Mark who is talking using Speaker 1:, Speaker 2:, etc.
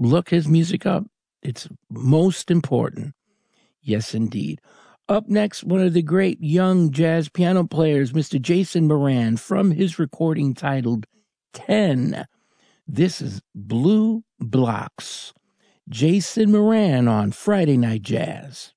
Speaker 1: look his music up. It's most important. Yes, indeed. Up next, one of the great young jazz piano players, Mr. Jason Moran, from his recording titled 10. This is Blue Blocks. Jason Moran on Friday Night Jazz.